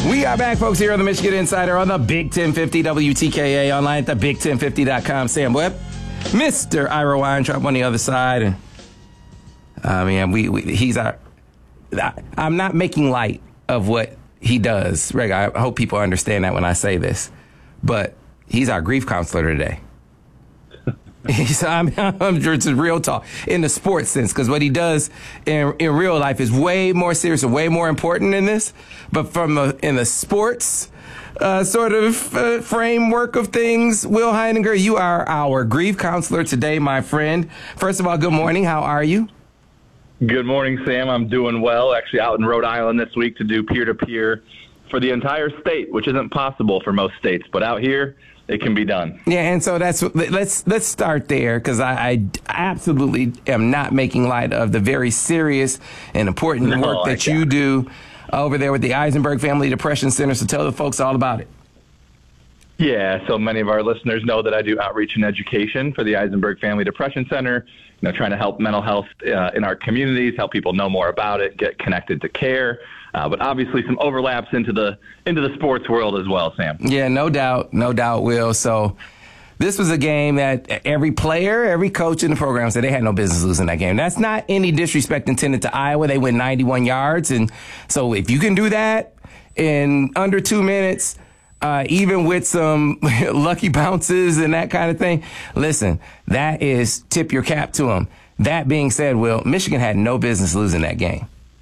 We are back, folks, here on the Michigan Insider on the Big 1050 WTKA, online at the Big1050.com. Sam Webb, Mr. Ira Weintraub on the other side. And he's our. I'm not making light of what he does. Greg, I hope people understand that when I say this, but he's our grief counselor today. It's real talk in the sports sense, because what he does in real life is way more serious and way more important than this. But in the sports framework of things, Will Heininger, you are our grief counselor today, my friend. First of all, good morning. How are you? Good morning, Sam. I'm doing well. Actually out in Rhode Island this week to do peer-to-peer for the entire state, which isn't possible for most states. But out here, it can be done. Yeah, and so let's start there, because I absolutely am not making light of the very serious and important work that you do over there with the Eisenberg Family Depression Center. So tell the folks all about it. Yeah, so many of our listeners know that I do outreach and education for the Eisenberg Family Depression Center, trying to help mental health in our communities, help people know more about it, get connected to care. But obviously some overlaps into the sports world as well, Sam. Yeah, no doubt, Will. So this was a game that every player, every coach in the program said they had no business losing that game. That's not any disrespect intended to Iowa. They went 91 yards. And so if you can do that in under 2 minutes, even with some lucky bounces and that kind of thing, listen, that is tip your cap to them. That being said, Will, Michigan had no business losing that game.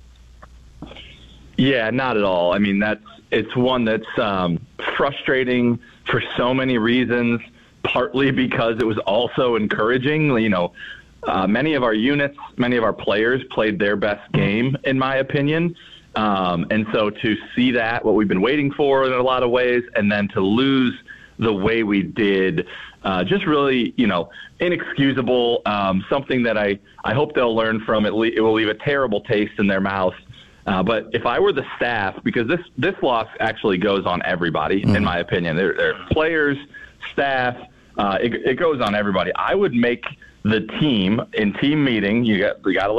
Yeah, not at all. I mean, it's one that's frustrating for so many reasons, partly because it was also encouraging. Many of our units, many of our players played their best game, in my opinion. And so to see that, what we've been waiting for in a lot of ways, and then to lose the way we did, just really, inexcusable, something that I hope they'll learn from. It will leave a terrible taste in their mouth. But if I were the staff, because this loss actually goes on everybody, in my opinion. There are players, staff, it goes on everybody. I would make the team in team meeting. You got to